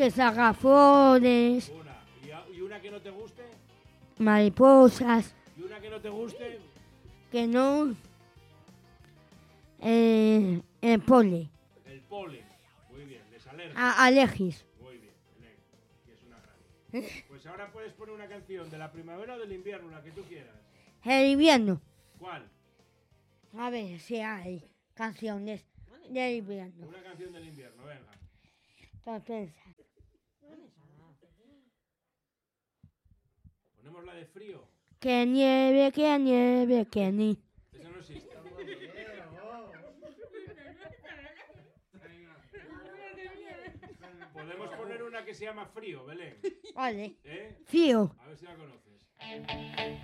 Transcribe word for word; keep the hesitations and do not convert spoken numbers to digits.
Que salga flores. Una. ¿Y, a- y una que no te guste? Mariposas. ¿Y una que no te guste? Que no. Eh, el pole. El polen. Muy bien, les alergia. A, alergis. Muy bien, Belén, que es una gran. Pues ahora puedes poner una canción de la primavera o del invierno, la que tú quieras. El invierno. ¿Cuál? A ver si hay canciones del invierno. Una canción del invierno, venga. Entonces, Ponemos la de frío. que nieve, que nieve, que ni. Eso no existe. Podemos poner una que se llama Frío, Belén. Vale. ¿Eh? Frío. A ver si la conoces.